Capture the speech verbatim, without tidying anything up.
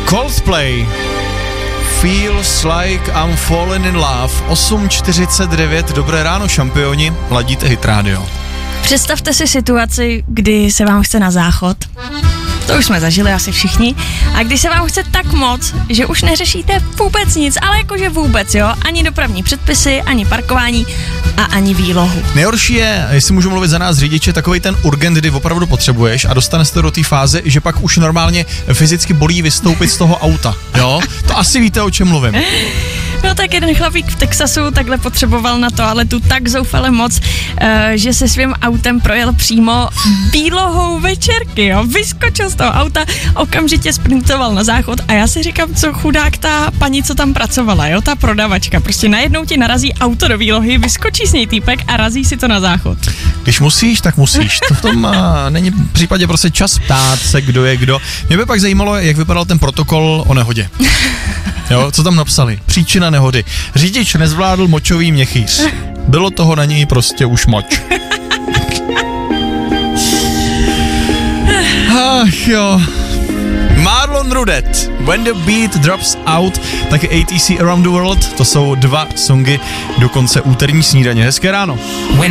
Coldplay. Feels like I'm falling in love. osm čtyřicet devět, dobré ráno, šampioni, ladíte Hit Radio. Představte si situaci, kdy se vám chce na záchod. To už jsme zažili asi všichni. A když se vám chce tak moc, že už neřešíte vůbec nic, ale jakože vůbec, jo, ani dopravní předpisy, ani parkování a ani výlohu. Nejhorší je, jestli můžu mluvit za nás řidiče, takový ten urgent, kdy opravdu potřebuješ a dostane se do té fáze, že pak už normálně fyzicky bolí vystoupit z toho auta, jo? To asi víte, o čem mluvím. No tak jeden chlapík v Texasu takhle potřeboval na toaletu tak zoufale moc, uh, že se svým autem projel přímo výlohou večerky, jo. Vyskočil z toho auta, okamžitě sprintoval na záchod a já si říkám, co chudák ta paní, co tam pracovala, jo, ta prodavačka. Prostě najednou ti narazí auto do výlohy, vyskočí s něj týpek a razí si to na záchod. Když musíš, tak musíš. To v tom uh, není v případě prostě čas ptát se, kdo je kdo. Mě by pak zajímalo, jak vypadal ten protokol o nehodě. Jo, co tam napsali? Příčina nehody. Řidič nezvládl močový měchýř. Bylo toho na něj prostě už moč. Ach jo. Marlon Rudet, When the Beat Drops Out, taky A T C Around the World, to jsou dva songy do konce úterní snídaně. Hezké ráno.